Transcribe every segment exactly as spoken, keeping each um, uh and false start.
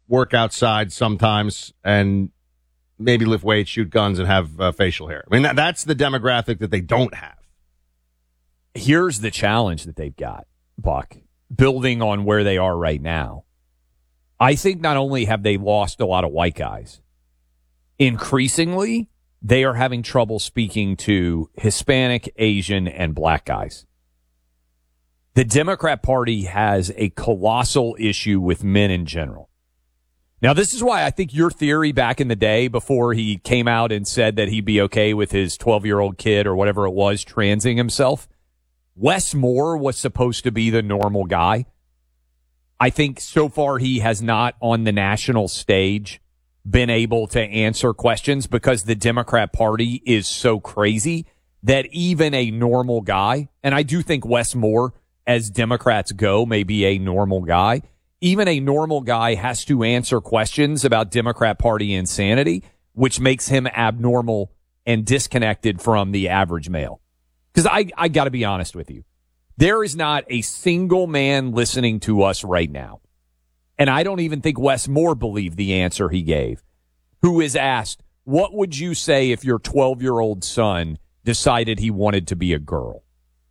work outside sometimes and maybe lift weights, shoot guns, and have uh, facial hair. I mean, that, that's the demographic that they don't have. Here's the challenge that they've got, Buck, building on where they are right now. I think not only have they lost a lot of white guys, increasingly, they are having trouble speaking to Hispanic, Asian, and black guys. The Democrat Party has a colossal issue with men in general. Now, this is why I think your theory back in the day, before he came out and said that he'd be okay with his twelve-year-old kid or whatever it was transing himself, Wes Moore was supposed to be the normal guy. I think so far he has not on the national stage been able to answer questions because the Democrat Party is so crazy that even a normal guy, and I do think Wes Moore, as Democrats go, may be a normal guy, even a normal guy has to answer questions about Democrat Party insanity, which makes him abnormal and disconnected from the average male. Because I, I got to be honest with you. There is not a single man listening to us right now, and I don't even think Wes Moore believed the answer he gave, who is asked, what would you say if your twelve-year-old son decided he wanted to be a girl?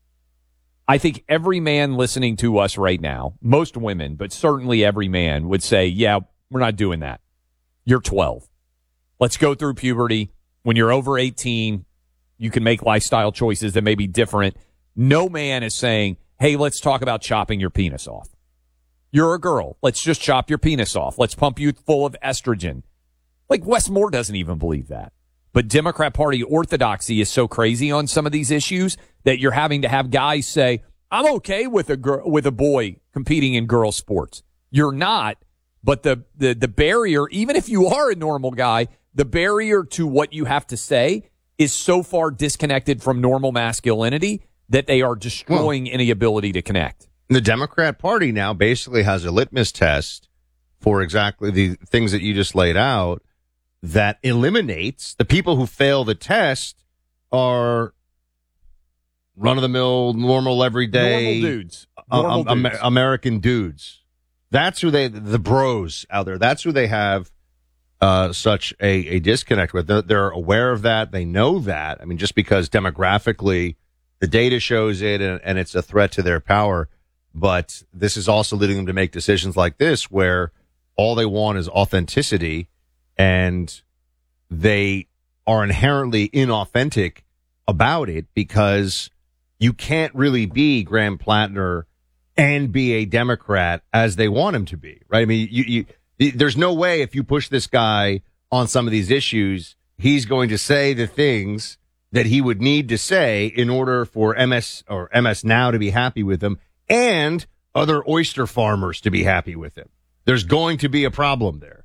I think every man listening to us right now, most women, but certainly every man, would say, yeah, we're not doing that. You're twelve. Let's go through puberty. When you're over eighteen, you can make lifestyle choices that may be different. No man is saying, hey, let's talk about chopping your penis off. You're a girl. Let's just chop your penis off. Let's pump you full of estrogen. Like, Wes Moore doesn't even believe that. But Democrat Party orthodoxy is so crazy on some of these issues that you're having to have guys say, I'm okay with a girl, with a boy competing in girl sports. You're not, but the, the, the barrier, even if you are a normal guy, the barrier to what you have to say is so far disconnected from normal masculinity that they are destroying well, any ability to connect. The Democrat Party now basically has a litmus test for exactly the things that you just laid out that eliminates the people who fail the test are run-of-the-mill, normal, everyday normal dudes, normal um, dudes. American dudes. That's who they, the bros out there. That's who they have uh, such a, a disconnect with. They're, they're aware of that. They know that. I mean, just because demographically the data shows it and, and it's a threat to their power. But this is also leading them to make decisions like this where all they want is authenticity and they are inherently inauthentic about it because you can't really be Graham Plattner and be a Democrat as they want him to be, right? I mean, you, you, there's no way if you push this guy on some of these issues, he's going to say the things that he would need to say in order for M S or M S Now to be happy with him and other oyster farmers to be happy with him. There's going to be a problem there.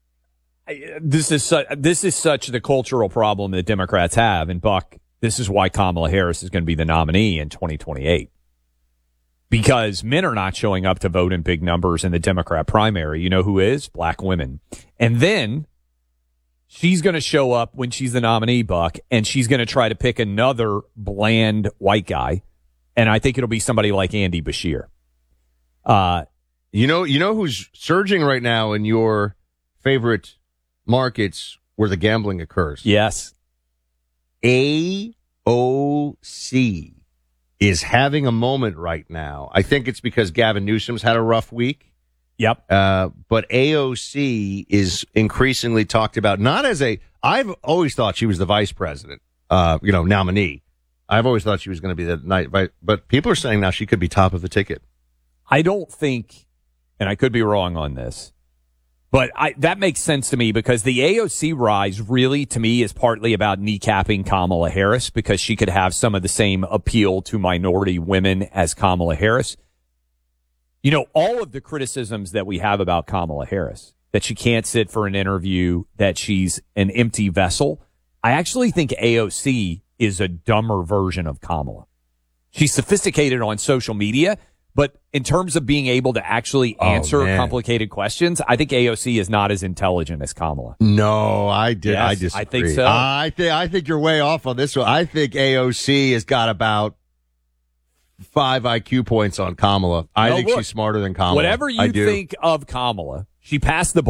This is su- this is such the cultural problem that Democrats have, and Buck, this is why Kamala Harris is going to be the nominee in twenty twenty-eight. Because men are not showing up to vote in big numbers in the Democrat primary. You know who is? Black women. And then she's going to show up when she's the nominee, Buck, and she's going to try to pick another bland white guy. And I think it'll be somebody like Andy Beshear. Uh, you know, you know who's surging right now in your favorite markets where the gambling occurs? Yes. A O C is having a moment right now. I think it's because Gavin Newsom's had a rough week. Yep. Uh, but A O C is increasingly talked about, not as a, I've always thought she was the vice president, uh, you know, nominee. I've always thought she was going to be the night, but people are saying now she could be top of the ticket. I don't think, and I could be wrong on this, but I, that makes sense to me because the A O C rise really, to me, is partly about kneecapping Kamala Harris because she could have some of the same appeal to minority women as Kamala Harris. You know, all of the criticisms that we have about Kamala Harris, that she can't sit for an interview, that she's an empty vessel, I actually think A O C is a dumber version of Kamala. She's sophisticated on social media, but in terms of being able to actually answer oh, complicated questions, I think A O C is not as intelligent as Kamala. No, I did. Yes, I disagree. I think so. I think I think you're way off on this one. I think A O C has got about five I Q points on Kamala. I no, think look, she's smarter than Kamala. Whatever you think of Kamala, she passed the bar.